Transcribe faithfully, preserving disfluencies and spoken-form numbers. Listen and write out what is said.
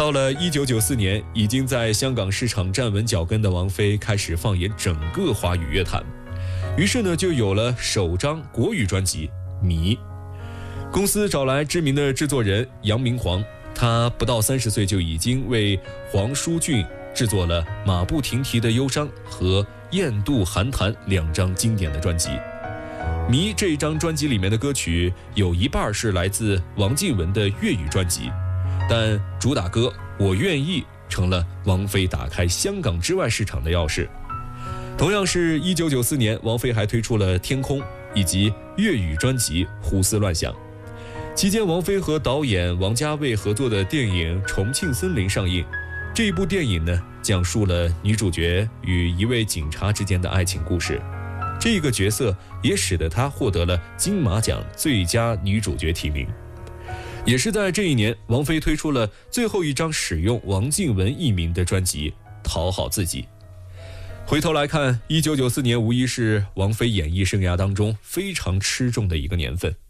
到了一九九四年，已经在香港市场站稳脚跟的王菲开始放眼整个华语乐坛，于是呢，就有了首张国语专辑《迷》。公司找来知名的制作人杨明煌，他不到三十岁就已经为黄舒骏制作了《马不停蹄的忧伤》和《雁渡寒潭》两张经典的专辑。《迷》这一张专辑里面的歌曲有一半是来自王靖雯的粤语专辑，但主打歌《我愿意》成了王菲打开香港之外市场的钥匙。同样是一九九四年，王菲还推出了《天空》以及粤语专辑《胡思乱想》。期间，王菲和导演王家卫合作的电影《重庆森林》上映。这一部电影呢，讲述了女主角与一位警察之间的爱情故事。这个角色也使得她获得了金马奖最佳女主角提名。也是在这一年，王菲推出了最后一张使用王靖雯艺名的专辑《讨好自己》。回头来看，一九九四年无疑是王菲演艺生涯当中非常吃重的一个年份。